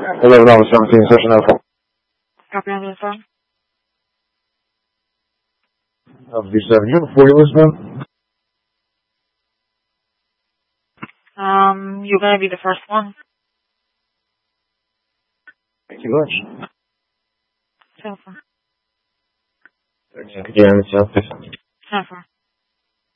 11 hours 17, session alpha. Copy on the phone. V7, you have a 40 list, man? You're gonna be the first one. Thank you much. So far. Yeah, it's